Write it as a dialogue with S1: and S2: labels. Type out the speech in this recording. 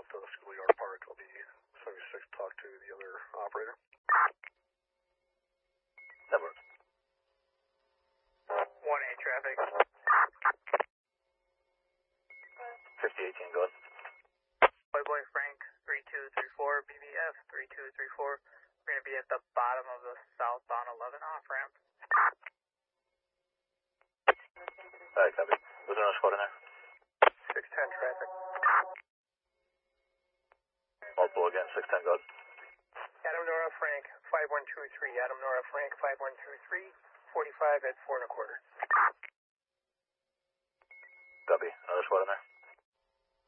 S1: Schoolyard Park. I'll be 76 to talk to the other operator.
S2: That works.
S3: 1A traffic.
S2: 5018, go ahead.
S3: Playboy Frank, 3234, BBF 3234. We're going to be at the bottom of the southbound 11 off-ramp.
S2: Alright, copy. Was there another squad in there?
S1: 610 traffic.
S2: Multiple again, 610, go ahead.
S1: Adam Nora Frank, 5123. Adam Nora Frank, 5123. 45 at 4 1/4.
S2: Copy. Another squad in there?